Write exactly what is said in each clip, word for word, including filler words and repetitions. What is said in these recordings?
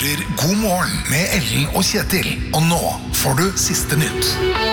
hører God morgen med Ellen og Kjetil. Og nå får du siste nytt.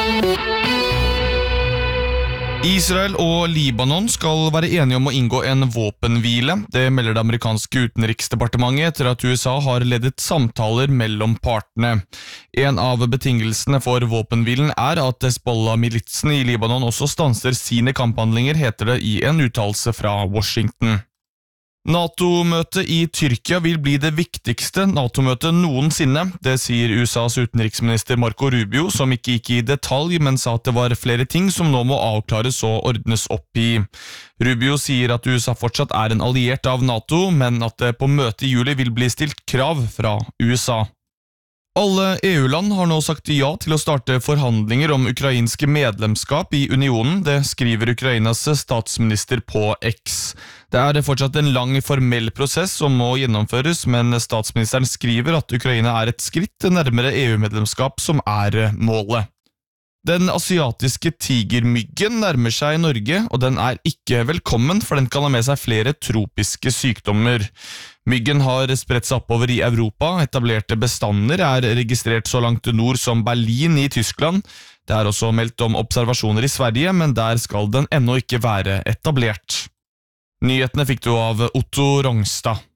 Israel og Libanon skal være enige om å inngå en våpenhvile. Det melder det amerikanske utenriksdepartementet etter at U S A har ledet samtaler mellom partene. En av betingelsene for våpenhvilen er at Hezbollah-militsen i Libanon også stanser sine kamphandlinger, heter det i en uttalelse fra Washington. NATO-møtet i Tyrkia vil bli det viktigste NATO-møtet noensinne. Det sier U S A's utenriksminister Marco Rubio, som ikke gikk i detalj, men sa at det var flere ting som nå må avklares og ordnes opp i. Rubio sier at U S A fortsatt er en alliert av NATO, men at det på møtet i juli vil bli stilt krav fra U S A. Alle E U-land har nå sagt ja til å starte forhandlinger om ukrainske medlemskap i unionen, det skriver Ukrainas statsminister på X. Det er fortsatt en lang formell prosess som må gjennomføres, men statsministeren skriver at Ukraina er et skritt nærmere E U-medlemskap som er målet. Den asiatiske tigermyggen nærmer seg Norge, og den er ikke velkommen, for den kan ha med seg flere tropiske sykdommer. Myggen har spredt seg oppover i Europa, etablerte bestander er registrert så langt nord som Berlin i Tyskland. Det er også meldt om observasjoner i Sverige, men der skal den ennå ikke være etablert. Nyhetene fikk du av Otto Rongstad.